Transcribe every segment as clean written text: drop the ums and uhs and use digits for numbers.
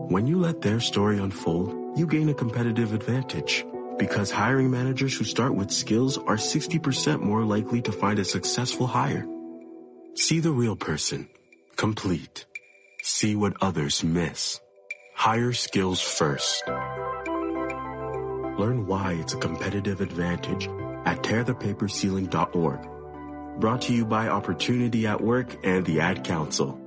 When you let their story unfold, you gain a competitive advantage. Because hiring managers who start with skills are 60% more likely to find a successful hire. See the real person. Complete. See what others miss. Hire skills first. Learn why it's a competitive advantage at tearthepaperceiling.org. Brought to you by Opportunity at Work and the Ad Council.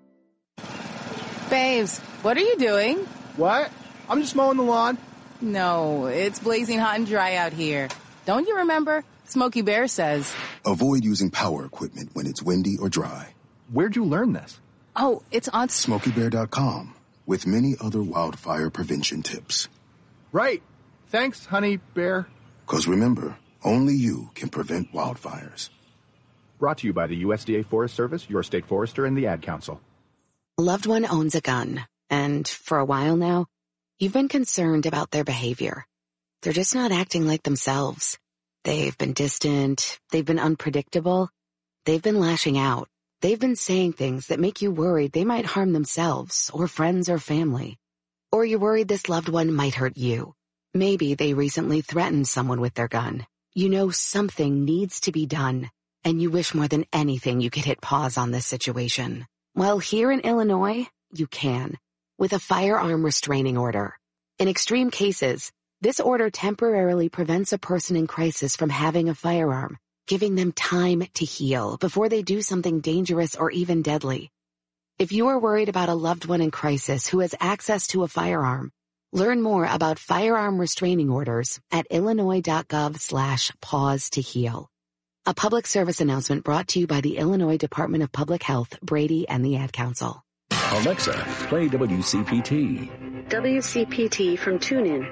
Babes, what are you doing? What? I'm just mowing the lawn. No, it's blazing hot and dry out here. Don't you remember? Smokey Bear says, avoid using power equipment when it's windy or dry. Where'd you learn this? Oh, it's on SmokeyBear.com with many other wildfire prevention tips. Right. Thanks, honey bear. 'Cause remember, only you can prevent wildfires. Brought to you by the USDA Forest Service, your state forester, and the Ad Council. A loved one owns a gun, and for a while now, you've been concerned about their behavior. They're just not acting like themselves. They've been distant, they've been unpredictable, they've been lashing out. They've been saying things that make you worried they might harm themselves or friends or family. Or you're worried this loved one might hurt you. Maybe they recently threatened someone with their gun. You know something needs to be done, and you wish more than anything you could hit pause on this situation. Well, here in Illinois, you can, with a firearm restraining order. In extreme cases, this order temporarily prevents a person in crisis from having a firearm, giving them time to heal before they do something dangerous or even deadly. If you are worried about a loved one in crisis who has access to a firearm, learn more about firearm restraining orders at illinois.gov/pause to heal. A public service announcement brought to you by the Illinois Department of Public Health, Brady, and the Ad Council. Alexa, play WCPT. WCPT from TuneIn.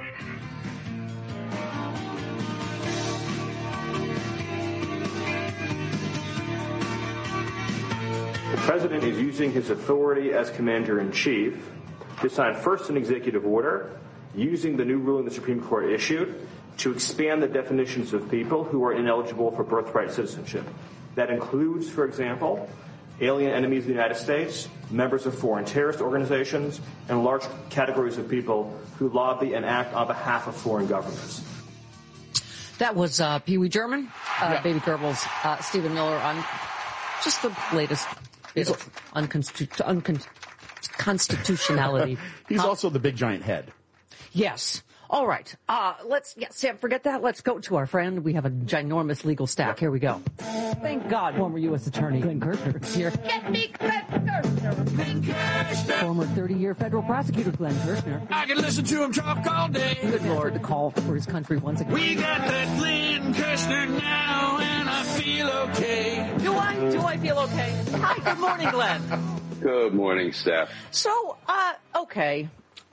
The President is using his authority as Commander-in-Chief to sign first an executive order using the new ruling the Supreme Court issued to expand the definitions of people who are ineligible for birthright citizenship. That includes, for example, alien enemies of the United States, members of foreign terrorist organizations, and large categories of people who lobby and act on behalf of foreign governments. That was Pee Wee German, Baby Goebbels, Stephen Miller on just the latest unconstitutionality. He's also the big giant head. Yes. All right. Sam, forget that. Let's go to our friend. We have a ginormous legal stack. Here we go. Thank God, former U.S. Attorney Glenn Kirshner is here. Get me Glenn Kirshner. Former 30-year federal prosecutor Glenn Kirshner. I can listen to him talk all day. Good Lord, to call for his country once again. We got that Glenn Kirshner now, and I feel okay. Do I feel okay? Hi, good morning, Glenn. Good morning, Steph. So, okay.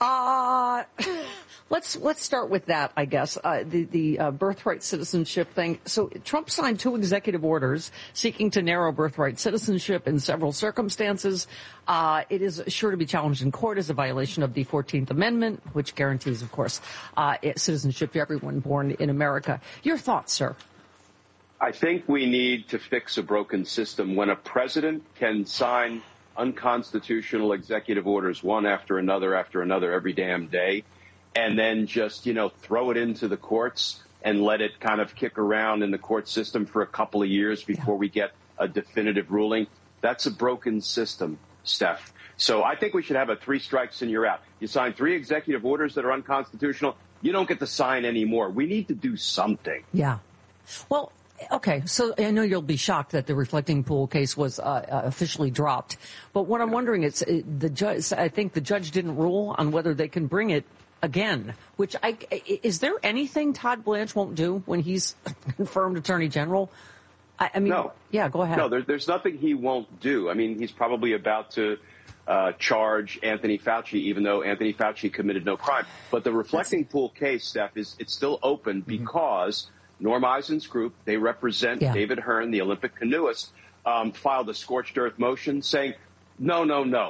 Let's start with that, I guess, the birthright citizenship thing. So Trump signed 2 executive orders seeking to narrow birthright citizenship in several circumstances. It is sure to be challenged in court as a violation of the 14th Amendment, which guarantees, of course, citizenship to everyone born in America. Your thoughts, sir? I think we need to fix a broken system. When a president can sign unconstitutional executive orders one after another every damn day, and then just, throw it into the courts and let it kind of kick around in the court system for a couple of years before we get a definitive ruling. That's a broken system, Steph. So I think we should have a 3 strikes and you're out. You sign 3 executive orders that are unconstitutional, you don't get to sign anymore. We need to do something. Yeah. Well, okay, so I know you'll be shocked that the Reflecting Pool case was officially dropped. But what I'm wondering is, I think the judge didn't rule on whether they can bring it again, is there anything Todd Blanche won't do when he's confirmed Attorney General? I mean, no. Yeah, go ahead. No, there's nothing he won't do. I mean, he's probably about to charge Anthony Fauci, even though Anthony Fauci committed no crime. But the Reflecting Pool case, Steph, it's still open because Norm Eisen's group, they represent David Hearn, the Olympic canoeist, filed a scorched earth motion saying, no.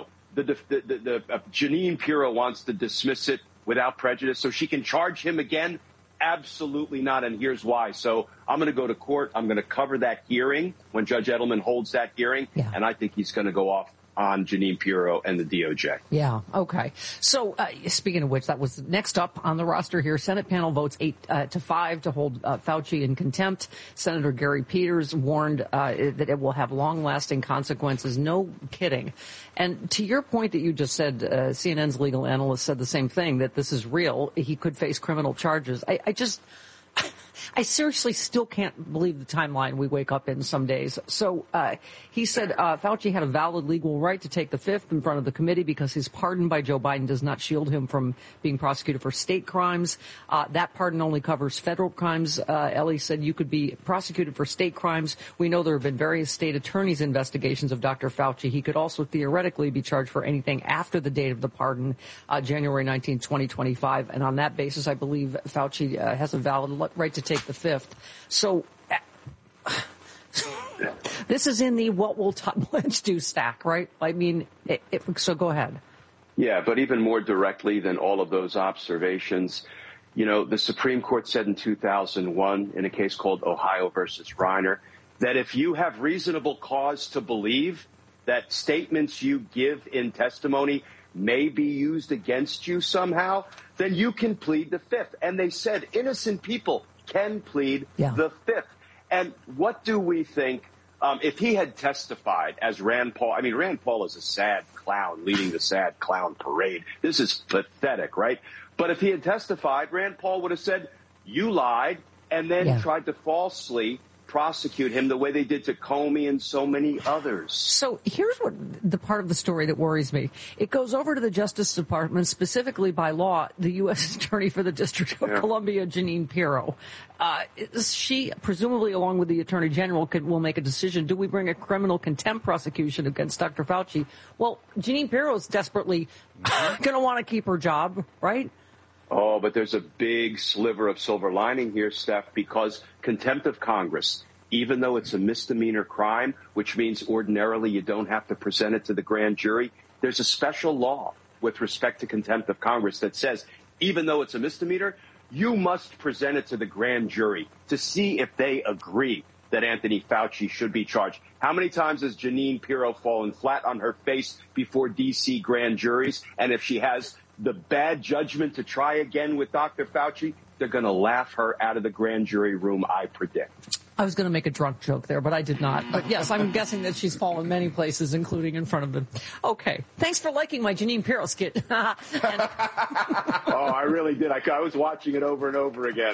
Jeanine Pirro wants to dismiss it without prejudice so she can charge him again. Absolutely not, and here's why. So I'm going to go to court. I'm going to cover that hearing when Judge Edelman holds that hearing, and I think he's going to go off on Jeanine Pirro and the DOJ. Yeah. Okay. So, speaking of which, that was next up on the roster here. Senate panel votes 8-5 to hold Fauci in contempt. Senator Gary Peters warned that it will have long-lasting consequences. No kidding. And to your point that you just said, CNN's legal analyst said the same thing, that this is real. He could face criminal charges. I seriously still can't believe the timeline we wake up in some days. So he said Fauci had a valid legal right to take the fifth in front of the committee because his pardon by Joe Biden does not shield him from being prosecuted for state crimes. That pardon only covers federal crimes. Ellie said you could be prosecuted for state crimes. We know there have been various state attorneys' investigations of Dr. Fauci. He could also theoretically be charged for anything after the date of the pardon, January 19, 2025. And on that basis, I believe Fauci has a valid right to take the fifth. So this is in the what will Todd Blanche do stack, right? I mean, so go ahead. Yeah, but even more directly than all of those observations, you know, the Supreme Court said in 2001 in a case called Ohio versus Reiner that if you have reasonable cause to believe that statements you give in testimony may be used against you somehow, then you can plead the fifth. And they said innocent people can plead the fifth. And what do we think if he had testified as Rand Paul? I mean, Rand Paul is a sad clown leading the sad clown parade. This is pathetic, right? But if he had testified, Rand Paul would have said, you lied, and then tried to falsely prosecute him the way they did to Comey and so many others. So here's what the part of the story that worries me. It goes over to the Justice Department, specifically by law, the U.S. Attorney for the District of Columbia, Jeanine Pirro. She, presumably along with the Attorney General, will make a decision. Do we bring a criminal contempt prosecution against Dr. Fauci? Well, Jeanine Pirro is desperately going to want to keep her job, right? Oh, but there's a big sliver of silver lining here, Steph, because contempt of Congress, even though it's a misdemeanor crime, which means ordinarily you don't have to present it to the grand jury, there's a special law with respect to contempt of Congress that says, even though it's a misdemeanor, you must present it to the grand jury to see if they agree that Anthony Fauci should be charged. How many times has Jeanine Pirro fallen flat on her face before D.C. grand juries? And if she has the bad judgment to try again with Dr. Fauci, they're going to laugh her out of the grand jury room, I predict. I was going to make a drunk joke there, but I did not. But yes, I'm guessing that she's fallen many places, including in front of them. Okay. Thanks for liking my Jeanine Pirro skit. Oh, I really did. I was watching it over and over again.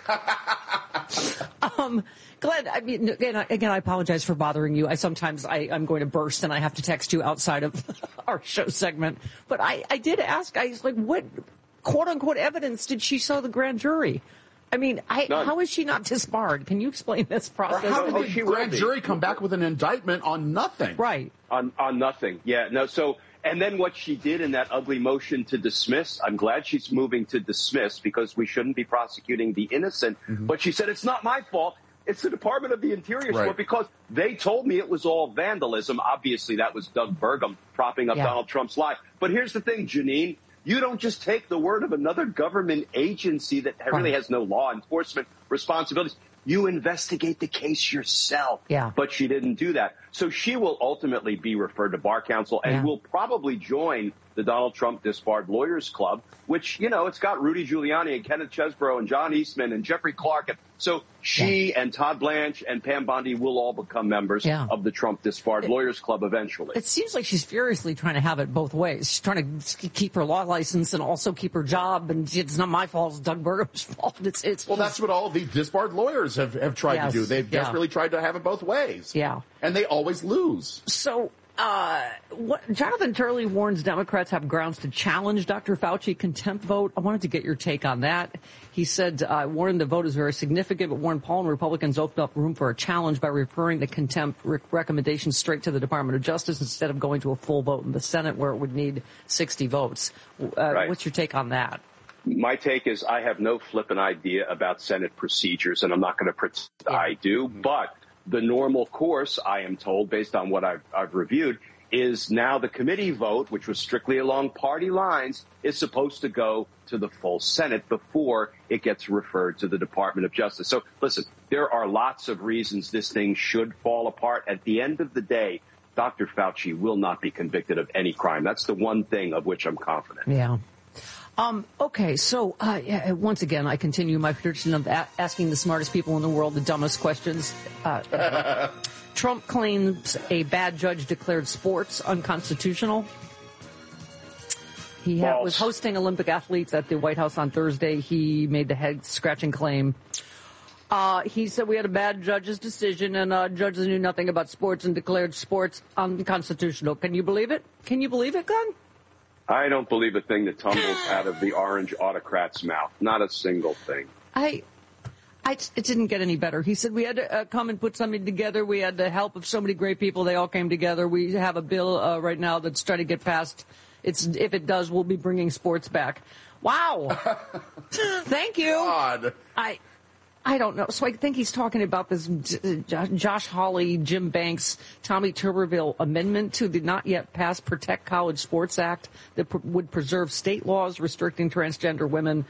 Glenn, I mean, again, I apologize for bothering you. I'm going to burst and I have to text you outside of our show segment. But I did ask, I was like, what quote unquote evidence did she show the grand jury? I mean, how is she not disbarred? Can you explain this process? How did the grand jury come back with an indictment on nothing? Right. On nothing. Yeah. No. So, and then what she did in that ugly motion to dismiss, I'm glad she's moving to dismiss because we shouldn't be prosecuting the innocent. Mm-hmm. But she said, it's not my fault. It's the Department of the Interior's fault because they told me it was all vandalism. Obviously, that was Doug Burgum propping up Donald Trump's lie. But here's the thing, Jeanine. You don't just take the word of another government agency that really has no law enforcement responsibilities. You investigate the case yourself. Yeah. But she didn't do that. So she will ultimately be referred to Bar Council and will probably join the Donald Trump Disbarred Lawyers Club, which, you know, it's got Rudy Giuliani and Kenneth Chesebro and John Eastman and Jeffrey Clark. And so she and Todd Blanche and Pam Bondi will all become members of the Trump Disbarred Lawyers Club eventually. It seems like she's furiously trying to have it both ways. She's trying to keep her law license and also keep her job. And it's not my fault. It's Doug Burgum's fault. Well, that's what all of the disbarred lawyers have tried to do. They've desperately tried to have it both ways. Yeah. And they always lose. So, Jonathan Turley warns Democrats have grounds to challenge Dr. Fauci contempt vote. I wanted to get your take on that. He said, warned the vote is very significant, but warned Paul and Republicans opened up room for a challenge by referring the contempt recommendation straight to the Department of Justice instead of going to a full vote in the Senate where it would need 60 votes. What's your take on that? My take is I have no flippant idea about Senate procedures, and I'm not going to pretend I do, but the normal course, I am told, based on what I've reviewed, is now the committee vote, which was strictly along party lines, is supposed to go to the full Senate before it gets referred to the Department of Justice. So, listen, there are lots of reasons this thing should fall apart. At the end of the day, Dr. Fauci will not be convicted of any crime. That's the one thing of which I'm confident. Yeah. Okay, so once again, I continue my tradition of asking the smartest people in the world the dumbest questions. Trump claims a bad judge declared sports unconstitutional. He was hosting Olympic athletes at the White House on Thursday. He made the head-scratching claim. He said we had a bad judge's decision, and judges knew nothing about sports and declared sports unconstitutional. Can you believe it? Can you believe it, Glenn? I don't believe a thing that tumbles out of the orange autocrat's mouth. Not a single thing. It didn't get any better. He said we had to come and put something together. We had the help of so many great people. They all came together. We have a bill right now that's trying to get passed. If it does, we'll be bringing sports back. Wow. Thank you. God. I don't know. So I think he's talking about this Josh Hawley, Jim Banks, Tommy Tuberville amendment to the not yet passed Protect College Sports Act that would preserve state laws restricting transgender women.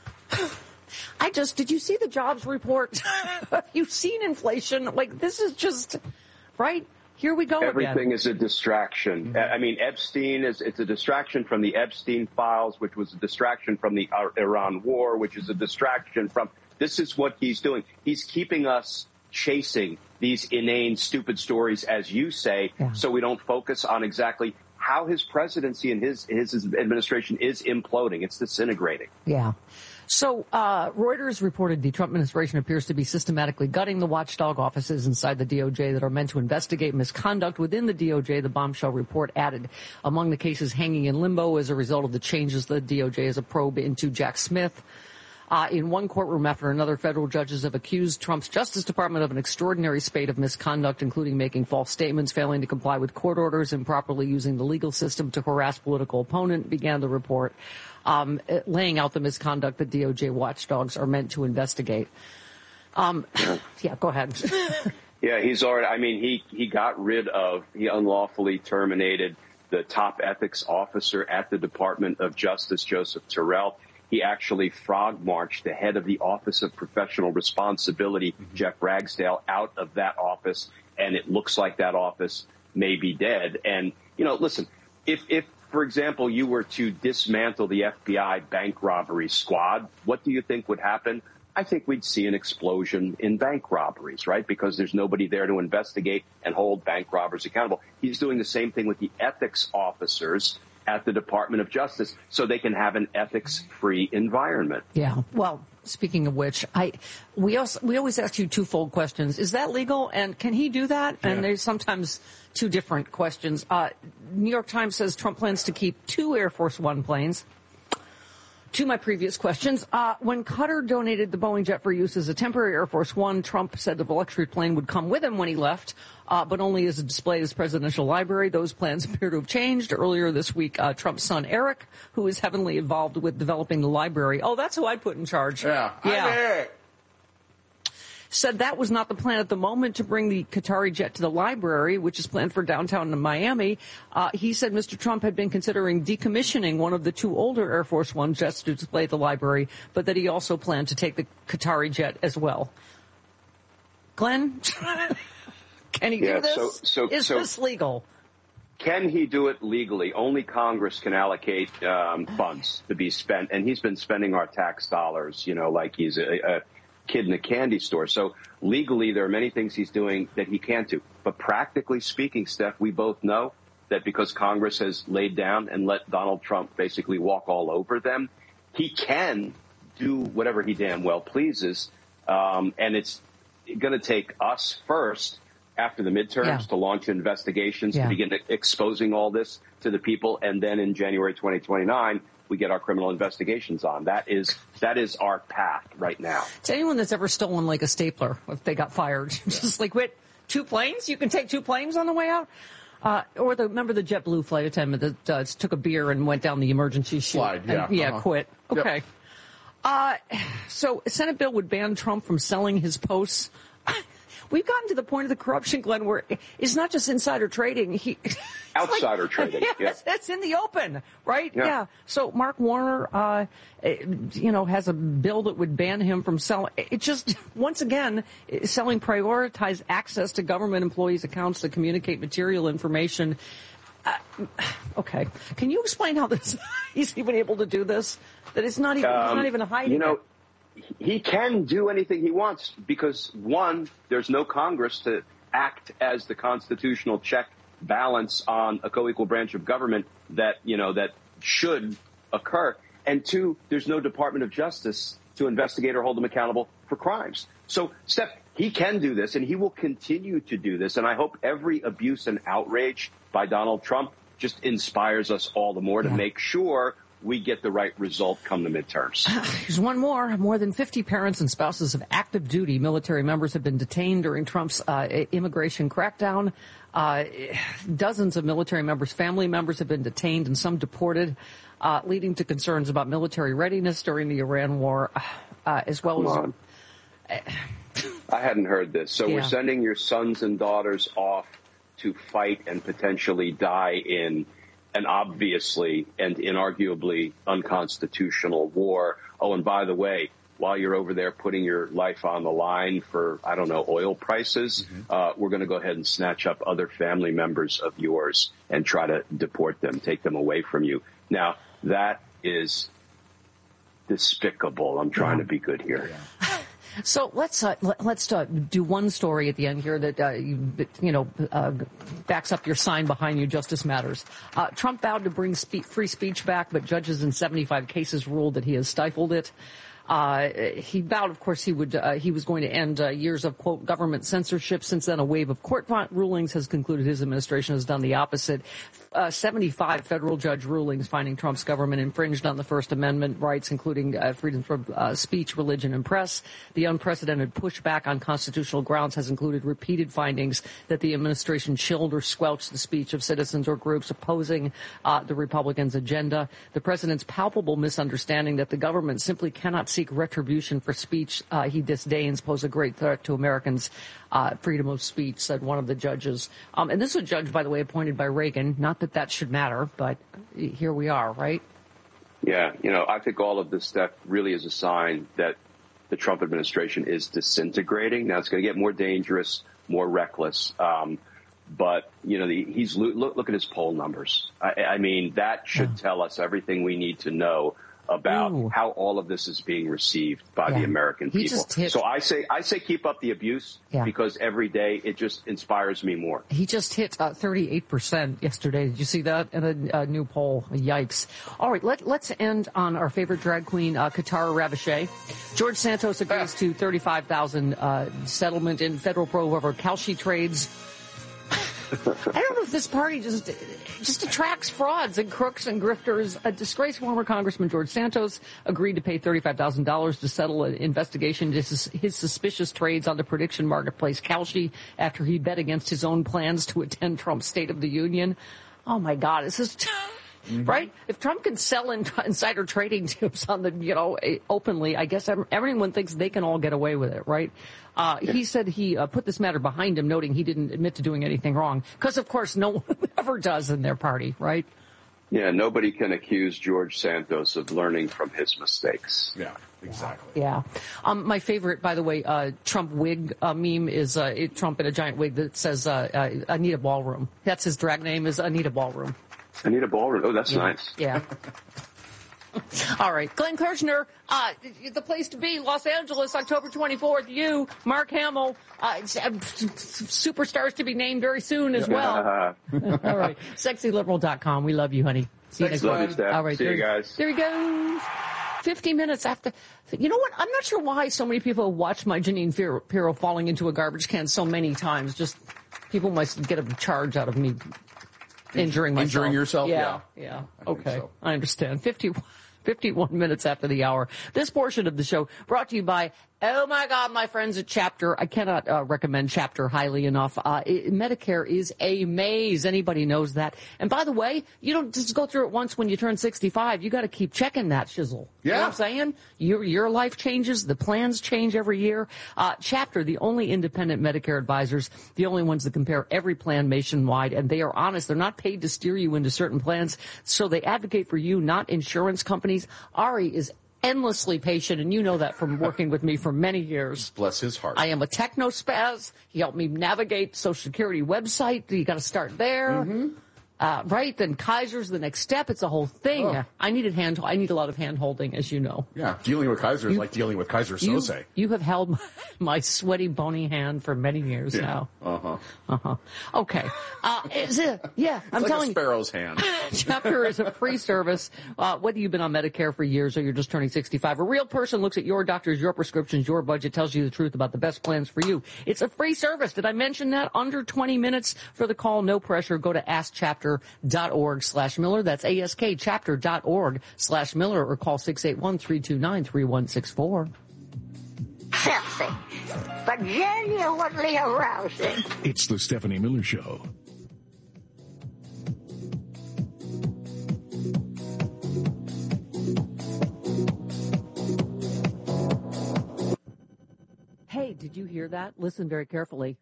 Did you see the jobs report? Have you seen inflation? Like, this is just, right? Here we go Everything again. is a distraction. I mean, Epstein it's a distraction from the Epstein files, which was a distraction from the Iran war, which is a distraction from, this is what he's doing. He's keeping us chasing these inane, stupid stories, as you say, so we don't focus on exactly how his presidency and his administration is imploding. It's disintegrating. Yeah. So Reuters reported the Trump administration appears to be systematically gutting the watchdog offices inside the DOJ that are meant to investigate misconduct within the DOJ. The bombshell report added among the cases hanging in limbo as a result of the changes the DOJ as a probe into Jack Smith. In one courtroom after another, federal judges have accused Trump's Justice Department of an extraordinary spate of misconduct, including making false statements, failing to comply with court orders, improperly using the legal system to harass political opponent, began the report, laying out the misconduct that DOJ watchdogs are meant to investigate. Yeah, go ahead. Yeah, he's already, I mean, he unlawfully terminated the top ethics officer at the Department of Justice, Joseph Terrell. He actually frog marched the head of the Office of Professional Responsibility, Jeff Ragsdale, out of that office, and it looks like that office may be dead. And, listen, if for example, you were to dismantle the FBI bank robbery squad, what do you think would happen? I think we'd see an explosion in bank robberies, right? Because there's nobody there to investigate and hold bank robbers accountable. He's doing the same thing with the ethics officers at the Department of Justice so they can have an ethics-free environment. Yeah. Well, speaking of which, we always ask you twofold questions. Is that legal? And can he do that? Yeah. And there's sometimes two different questions. New York Times says Trump plans to keep 2 Air Force One planes. To my previous questions, when Qatar donated the Boeing jet for use as a temporary Air Force One, Trump said the luxury plane would come with him when he left, but only as a display at his presidential library. Those plans appear to have changed. Earlier this week, Trump's son, Eric, who is heavily involved with developing the library. Oh, that's who I'd put in charge. Yeah. Eric. Said that was not the plan at the moment to bring the Qatari jet to the library, which is planned for downtown Miami. He said Mr. Trump had been considering decommissioning one of the 2 older Air Force One jets to display at the library, but that he also planned to take the Qatari jet as well. Glenn, can he do this? Is this legal? Can he do it legally? Only Congress can allocate funds to be spent, and he's been spending our tax dollars, like he's a kid in a candy store. So legally, there are many things he's doing that he can't do. But practically speaking, Steph, we both know that because Congress has laid down and let Donald Trump basically walk all over them, he can do whatever he damn well pleases. And it's going to take us first after the midterms to launch investigations to begin exposing all this to the people. And then in January 2029, we get our criminal investigations on. That is our path right now. To anyone that's ever stolen like a stapler, if they got fired, just like, wait, 2 planes? You can take 2 planes on the way out? Or remember the JetBlue flight attendant that took a beer and went down the emergency chute? Slide, And, quit. Okay. Yep. So a Senate bill would ban Trump from selling his posts. we've gotten to the point of the corruption, Glenn, where it's not just insider trading. Outsider trading. Yes, that's in the open, right? Yeah. So Mark Warner, has a bill that would ban him from selling. It just, once again, selling prioritized access to government employees' accounts to communicate material information. Okay. Can you explain how he's even able to do this? That it's not even, he's not even hiding it. He can do anything he wants because, one, there's no Congress to act as the constitutional check balance on a co-equal branch of government that should occur. And two, there's no Department of Justice to investigate or hold him accountable for crimes. So, Steph, he can do this, and he will continue to do this. And I hope every abuse and outrage by Donald Trump just inspires us all the more to make sure we get the right result come the midterms. Here's one more. More than 50 parents and spouses of active duty military members have been detained during Trump's immigration crackdown. Dozens of military members' family members have been detained and some deported, leading to concerns about military readiness during the Iran war, as well as... I hadn't heard this. So we're sending your sons and daughters off to fight and potentially die in an obviously and inarguably unconstitutional war. Oh, and by the way, while you're over there putting your life on the line for, I don't know, oil prices, we're going to go ahead and snatch up other family members of yours and try to deport them, take them away from you. Now, that is despicable. I'm trying to be good here. Yeah. So let's do one story at the end here that backs up your sign behind you. Justice matters. Trump vowed to bring free speech back, but judges in 75 cases ruled that he has stifled it. He vowed, of course, he was going to end years of, quote, government censorship. Since then, a wave of court rulings has concluded his administration has done the opposite. 75 federal judge rulings finding Trump's government infringed on the First Amendment rights, including freedom from speech, religion, and press. The unprecedented pushback on constitutional grounds has included repeated findings that the administration chilled or squelched the speech of citizens or groups opposing the Republicans' agenda. The president's palpable misunderstanding that the government simply cannot seek retribution for speech he disdains pose a great threat to Americans' freedom of speech, said one of the judges. And this is a judge, by the way, appointed by Reagan. Not that should matter, but here we are, right? Yeah, I think all of this stuff really is a sign that the Trump administration is disintegrating. Now, it's going to get more dangerous, more reckless. But, he's look at his poll numbers. I mean, that should tell us everything we need to know about how all of this is being received by the American people. So I say keep up the abuse because every day it just inspires me more. He just hit 38% yesterday. Did you see that in a new poll? Yikes. All right, let's end on our favorite drag queen, Katara Ravachey. George Santos agrees to $35,000 settlement in federal probe over Kalshi trades. I don't know if this party just attracts frauds and crooks and grifters. A disgraced former Congressman George Santos agreed to pay $35,000 to settle an investigation into his suspicious trades on the prediction marketplace Kalshi after he bet against his own plans to attend Trump's State of the Union. Oh my God, this is right. If Trump can sell insider trading tips on the openly, I guess everyone thinks they can all get away with it, right? He said he put this matter behind him, noting he didn't admit to doing anything wrong, because of course no one ever does in their party, right? Yeah, nobody can accuse George Santos of learning from his mistakes. Yeah, exactly. Yeah. My favorite, by the way, Trump wig meme is Trump in a giant wig that says Anita Ballroom. That's his drag name, is Anita Ballroom. Anita Ballroom. Oh, that's nice. Yeah. All right. Glenn Kirshner, the place to be, Los Angeles, October 24th. You, Mark Hamill, superstars to be named very soon as well. All right. SexyLiberal.com. We love you, honey. See you next week. All right. See you guys. There he goes. 50 minutes after. You know what? I'm not sure why so many people watch my Jeanine Pirro falling into a garbage can so many times. Just people must get a charge out of me injuring myself. Injuring yourself? Yeah. Okay. So. I understand. 51 minutes after the hour. This portion of the show brought to you by Oh, my God, my friends at Chapter. I cannot recommend Chapter highly enough. Medicare is a maze. Anybody knows that. And by the way, you don't just go through it once when you turn 65. You got to keep checking that shizzle. Yeah. You know what I'm saying? Your life changes. The plans change every year. Chapter, the only independent Medicare advisors, the only ones that compare every plan nationwide, and they are honest. They're not paid to steer you into certain plans, so they advocate for you, not insurance companies. Ari is endlessly patient, and you know that from working with me for many years. Bless his heart. I am a technospaz. He helped me navigate Social Security website. You got to start there. Mm-hmm. Right, then Kaiser's the next step. It's a whole thing. Oh. I need a lot of hand holding, as you know. Yeah, dealing with Kaiser is like dealing with Kaiser Sose. You have held my sweaty, bony hand for many years now. Okay. I'm telling you. Sparrow's hand. Chapter is a free service, whether you've been on Medicare for years or you're just turning 65. A real person looks at your doctors, your prescriptions, your budget, tells you the truth about the best plans for you. It's a free service. Did I mention that? Under 20 minutes for the call, no pressure. Go to askchapter.org/Miller. That's askchapter.org/Miller, or call 681-329-3164. Filthy, but genuinely arousing. It's the Stephanie Miller Show. Hey, did you hear that? Listen very carefully.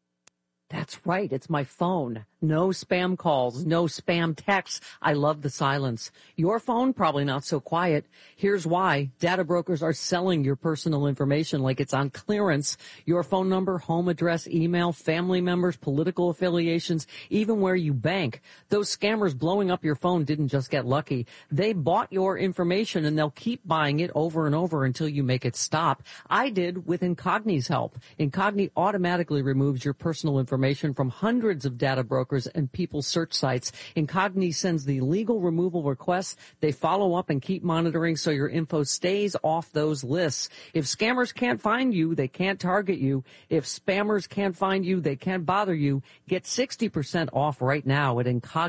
That's right. It's my phone. No spam calls, no spam texts. I love the silence. Your phone, probably not so quiet. Here's why. Data brokers are selling your personal information like it's on clearance. Your phone number, home address, email, family members, political affiliations, even where you bank. Those scammers blowing up your phone didn't just get lucky. They bought your information, and they'll keep buying it over and over until you make it stop. I did with Incogni's help. Incogni automatically removes your personal information from hundreds of data brokers and people's search sites. Incogni sends the legal removal requests. They follow up and keep monitoring so your info stays off those lists. If scammers can't find you, they can't target you. If spammers can't find you, they can't bother you. Get 60% off right now at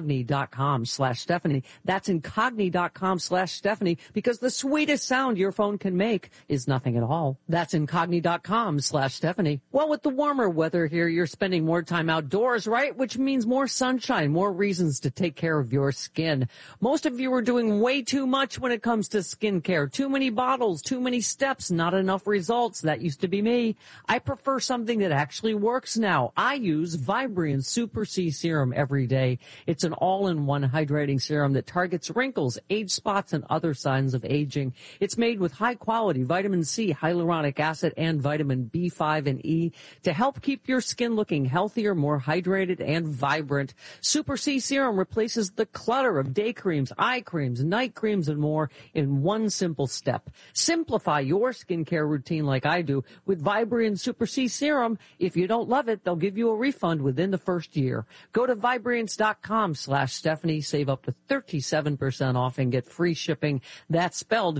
incogni.com/Stephanie. That's incogni.com/Stephanie, because the sweetest sound your phone can make is nothing at all. That's incogni.com/Stephanie. Well, with the warmer weather here, you're spending more time outdoors, right? Which means more sunshine, more reasons to take care of your skin. Most of you are doing way too much when it comes to skincare. Too many bottles, too many steps, not enough results. That used to be me. I prefer something that actually works now. I use Vibrian Super C Serum every day. It's an all-in-one hydrating serum that targets wrinkles, age spots, and other signs of aging. It's made with high-quality vitamin C, hyaluronic acid, and vitamin B5 and E to help keep your skin looking healthier, more hydrated, and vibrant. Super C Serum replaces the clutter of day creams, eye creams, night creams, and more in one simple step. Simplify your skincare routine like I do with Vibrian Super C Serum. If you don't love it, they'll give you a refund within the first year. Go to Vibriance.com/Stephanie. Save up to 37% off and get free shipping. That's spelled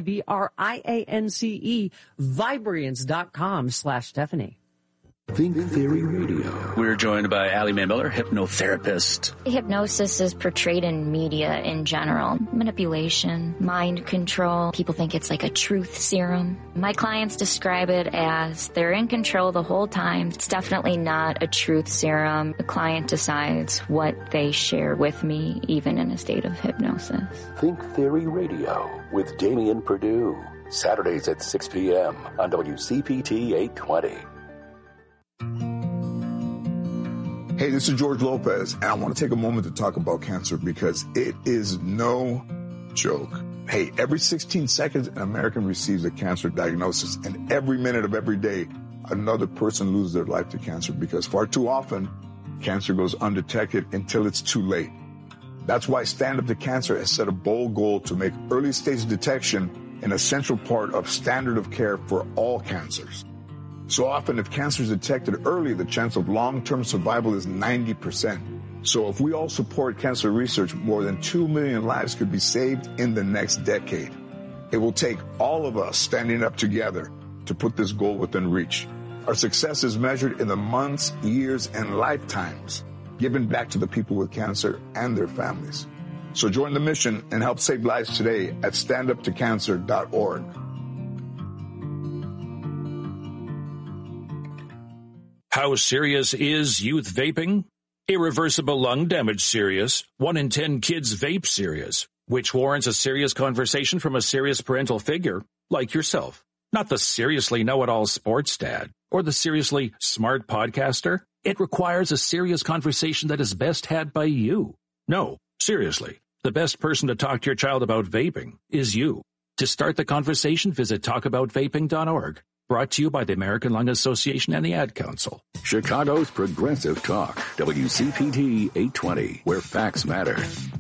Vibriance. Vibriance.com/Stephanie. Think Theory Radio. We're joined by Allie Mae Miller, hypnotherapist. Hypnosis is portrayed in media in general. Manipulation, mind control. People think it's like a truth serum. My clients describe it as they're in control the whole time. It's definitely not a truth serum. The client decides what they share with me, even in a state of hypnosis. Think Theory Radio with Damian Perdue. Saturdays at 6 p.m. on WCPT 820. Hey, this is George Lopez, and I want to take a moment to talk about cancer because it is no joke. Hey, every 16 seconds, an American receives a cancer diagnosis, and every minute of every day, another person loses their life to cancer because far too often, cancer goes undetected until it's too late. That's why Stand Up to Cancer has set a bold goal to make early stage detection an essential part of standard of care for all cancers. So often, if cancer is detected early, the chance of long-term survival is 90%. So if we all support cancer research, more than 2 million lives could be saved in the next decade. It will take all of us standing up together to put this goal within reach. Our success is measured in the months, years, and lifetimes given back to the people with cancer and their families. So join the mission and help save lives today at standuptocancer.org. How serious is youth vaping? Irreversible lung damage serious. 1 in 10 kids vape serious, which warrants a serious conversation from a serious parental figure like yourself. Not the seriously know-it-all sports dad or the seriously smart podcaster. It requires a serious conversation that is best had by you. No, seriously, the best person to talk to your child about vaping is you. To start the conversation, visit talkaboutvaping.org. Brought to you by the American Lung Association and the Ad Council. Chicago's Progressive Talk, WCPT 820, where facts matter.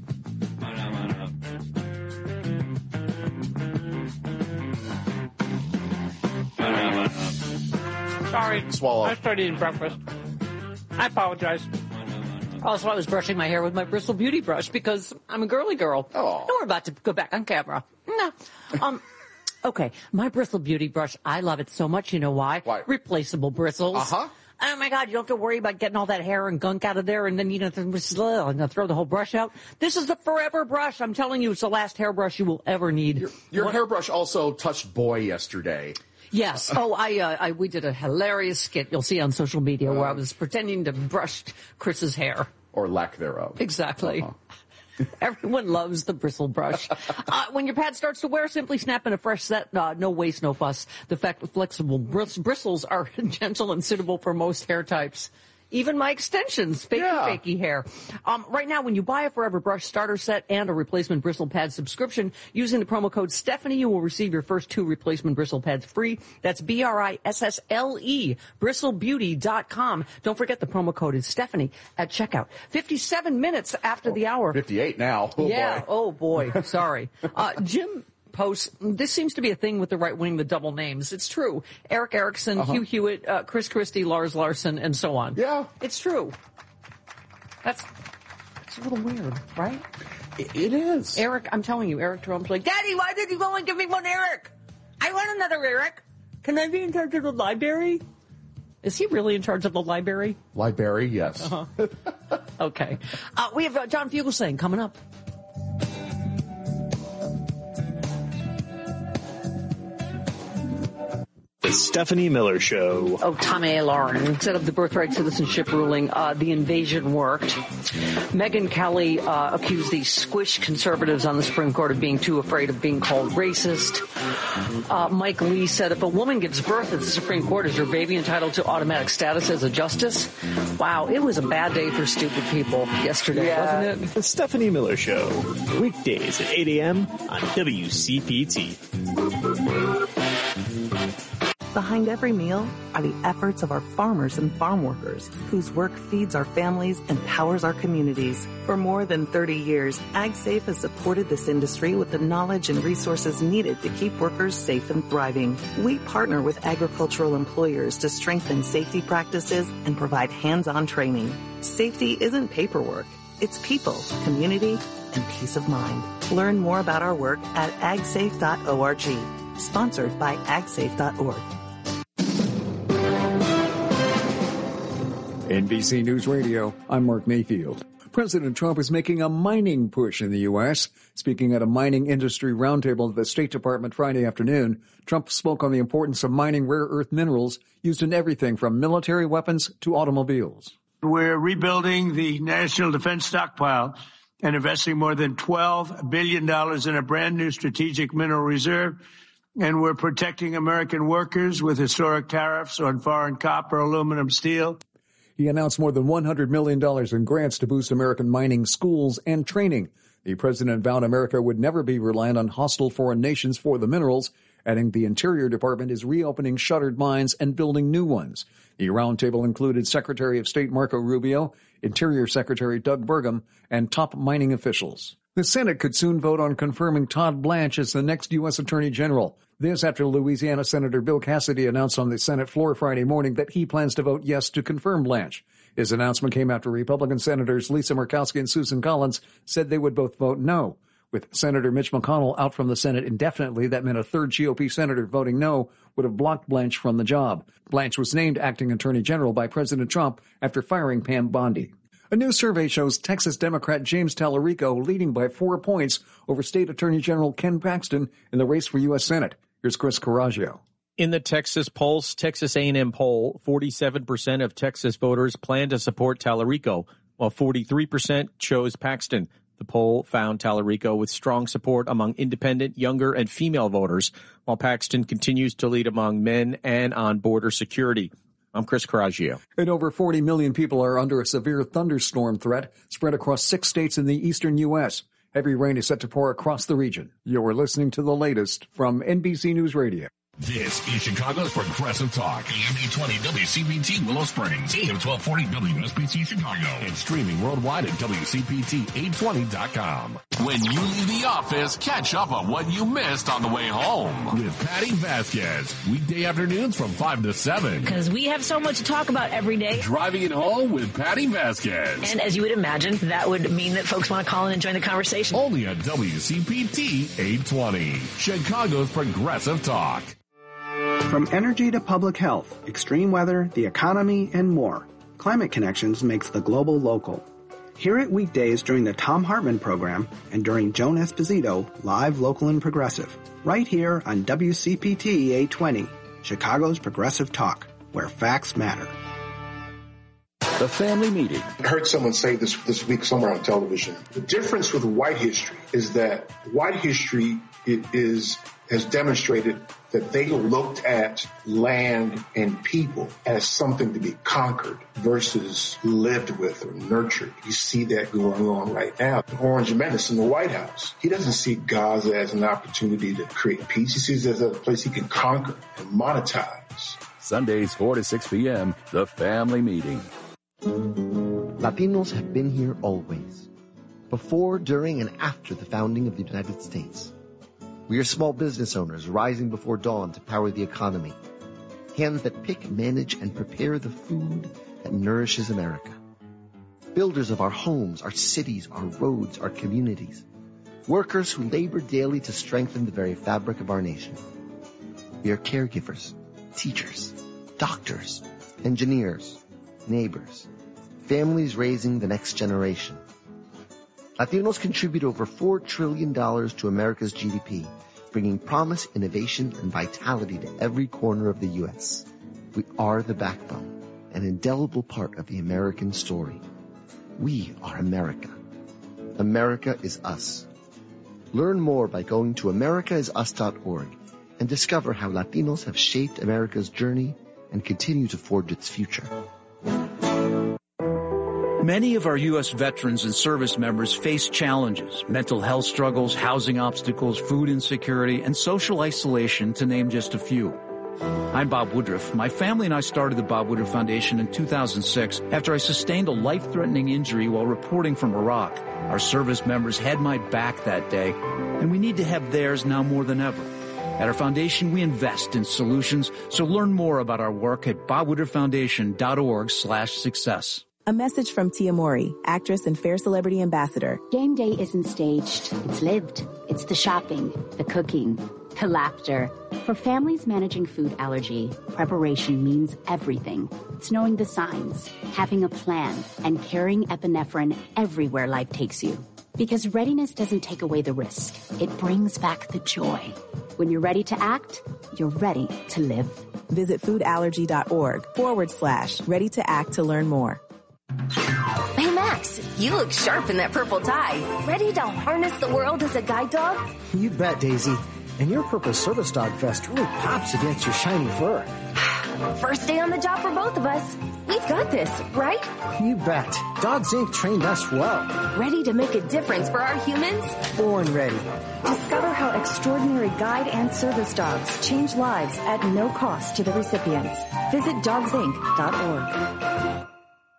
Sorry. Swallow. I started eating breakfast. I apologize. Also, I was brushing my hair with my Bristol Beauty brush because I'm a girly girl. Oh. No, we're about to go back on camera. No. Okay, my Bristol Beauty brush, I love it so much. You know why? Why? Replaceable bristles. Uh-huh. Oh, my God, you don't have to worry about getting all that hair and gunk out of there and then, I'm going to throw the whole brush out. This is the forever brush. I'm telling you, it's the last hairbrush you will ever need. Your hairbrush also touched Boy yesterday. Yes. Oh, we did a hilarious skit you'll see on social media where I was pretending to brush Chris's hair. Or lack thereof. Exactly. Uh-huh. Everyone loves the bristle brush. When your pad starts to wear, simply snap in a fresh set. No waste, no fuss. The fact that flexible bristles are gentle and suitable for most hair types. Even my extensions, fakey hair. Right now, when you buy a Forever Brush starter set and a replacement bristle pad subscription, using the promo code Stephanie, you will receive your first 2 replacement bristle pads free. That's BRISSLE, bristlebeauty.com. Don't forget the promo code is Stephanie at checkout. 57 minutes after the hour. 58 now. Oh, yeah. Boy. Oh, boy. Sorry. Jim posts, this seems to be a thing with the right wing, the double names. It's true. Eric Erickson, Hugh Hewitt, Chris Christie, Lars Larson, and so on. Yeah. It's true. That's a little weird, right? It is. Eric, I'm telling you, Eric Trump's like, Daddy, why did you go and give me one Eric? I want another Eric. Can I be in charge of the library? Is he really in charge of the library? Library, yes. Uh-huh. Okay. We have John Fugelsang coming up. The Stephanie Miller Show. Oh, Tommy Lauren set up the birthright citizenship ruling. The invasion worked. Megyn Kelly accused these squish conservatives on the Supreme Court of being too afraid of being called racist. Mike Lee said if a woman gives birth at the Supreme Court, is her baby entitled to automatic status as a justice? Wow, it was a bad day for stupid people yesterday, wasn't it? The Stephanie Miller Show. Weekdays at 8 a.m. on WCPT. Behind every meal are the efforts of our farmers and farm workers, whose work feeds our families and powers our communities. For more than 30 years, AgSafe has supported this industry with the knowledge and resources needed to keep workers safe and thriving. We partner with agricultural employers to strengthen safety practices and provide hands-on training. Safety isn't paperwork. It's people, community, and peace of mind. Learn more about our work at agsafe.org. Sponsored by agsafe.org. NBC News Radio, I'm Mark Mayfield. President Trump is making a mining push in the U.S. Speaking at a mining industry roundtable at the State Department Friday afternoon, Trump spoke on the importance of mining rare earth minerals used in everything from military weapons to automobiles. We're rebuilding the national defense stockpile and investing more than $12 billion in a brand new strategic mineral reserve. And we're protecting American workers with historic tariffs on foreign copper, aluminum, steel. He announced more than $100 million in grants to boost American mining schools and training. The president vowed America would never be reliant on hostile foreign nations for the minerals, adding the Interior Department is reopening shuttered mines and building new ones. The roundtable included Secretary of State Marco Rubio, Interior Secretary Doug Burgum, and top mining officials. The Senate could soon vote on confirming Todd Blanche as the next U.S. Attorney General. This after Louisiana Senator Bill Cassidy announced on the Senate floor Friday morning that he plans to vote yes to confirm Blanche. His announcement came after Republican Senators Lisa Murkowski and Susan Collins said they would both vote no. With Senator Mitch McConnell out from the Senate indefinitely, that meant a third GOP senator voting no would have blocked Blanche from the job. Blanche was named acting Attorney General by President Trump after firing Pam Bondi. A new survey shows Texas Democrat James Tallarico leading by 4 points over State Attorney General Ken Paxton in the race for U.S. Senate. Here's Chris Coraggio. In the Texas Pulse, Texas A&M poll, 47% of Texas voters plan to support Tallarico, while 43% chose Paxton. The poll found Tallarico with strong support among independent, younger, and female voters, while Paxton continues to lead among men and on border security. I'm Chris Coraggio. And over 40 million people are under a severe thunderstorm threat spread across 6 states in the eastern U.S. Heavy rain is set to pour across the region. You're listening to the latest from NBC News Radio. This is Chicago's Progressive Talk. AM 820 WCPT Willow Springs, AM 1240 WSBC Chicago, and streaming worldwide at WCPT820.com. When you leave the office, catch up on what you missed on the way home with Patty Vasquez. Weekday afternoons from 5 to 7. Because we have so much to talk about every day. Driving it home with Patty Vasquez. And as you would imagine, that would mean that folks want to call in and join the conversation. Only on WCPT 820. Chicago's Progressive Talk. From energy to public health, extreme weather, the economy, and more, Climate Connections makes the global local. Hear it weekdays during the Thom Hartmann program and during Joan Esposito, live, local, and progressive. Right here on WCPT 820, Chicago's Progressive Talk, where facts matter. The family meeting. I heard someone say this week somewhere on television. The difference with white history is that white history has demonstrated that they looked at land and people as something to be conquered versus lived with or nurtured. You see that going on right now. Orange Menace in the White House. He doesn't see Gaza as an opportunity to create peace. He sees it as a place he can conquer and monetize. Sundays 4 to 6 p.m., The Family Meeting. Latinos have been here always. Before, during, and after the founding of the United States. We are small business owners rising before dawn to power the economy. Hands that pick, manage, and prepare the food that nourishes America. Builders of our homes, our cities, our roads, our communities. Workers who labor daily to strengthen the very fabric of our nation. We are caregivers, teachers, doctors, engineers, neighbors, families raising the next generation. Latinos contribute over $4 trillion to America's GDP, bringing promise, innovation, and vitality to every corner of the U.S. We are the backbone, an indelible part of the American story. We are America. America is us. Learn more by going to americaisus.org and discover how Latinos have shaped America's journey and continue to forge its future. Many of our U.S. veterans and service members face challenges, mental health struggles, housing obstacles, food insecurity, and social isolation, to name just a few. I'm Bob Woodruff. My family and I started the Bob Woodruff Foundation in 2006 after I sustained a life-threatening injury while reporting from Iraq. Our service members had my back that day, and we need to have theirs now more than ever. At our foundation, we invest in solutions, so learn more about our work at bobwoodrufffoundation.org/success. A message from Tia Mori, actress and Fair Celebrity Ambassador. Game day isn't staged. It's lived. It's the shopping, the cooking, the laughter. For families managing food allergy, preparation means everything. It's knowing the signs, having a plan, and carrying epinephrine everywhere life takes you. Because readiness doesn't take away the risk. It brings back the joy. When you're ready to act, you're ready to live. Visit foodallergy.org/ready to act to learn more. Hey, Max, you look sharp in that purple tie. Ready to harness the world as a guide dog? You bet, Daisy. And your purple service dog vest really pops against your shiny fur. First day on the job for both of us. We've got this, right? You bet. Dogs Inc. trained us well. Ready to make a difference for our humans? Born ready. Discover how extraordinary guide and service dogs change lives at no cost to the recipients. Visit dogsinc.org.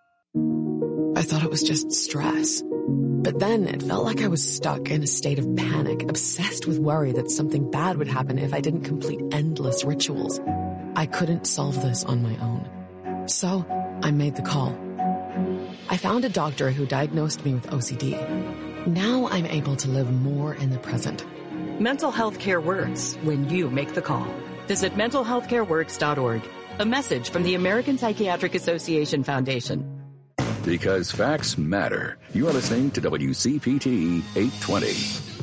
I thought it was just stress. But then it felt like I was stuck in a state of panic, obsessed with worry that something bad would happen if I didn't complete endless rituals. I couldn't solve this on my own. So I made the call. I found a doctor who diagnosed me with OCD. Now I'm able to live more in the present. Mental health care works when you make the call. Visit mentalhealthcareworks.org. A message from the American Psychiatric Association Foundation. Because facts matter. You are listening to WCPT 820.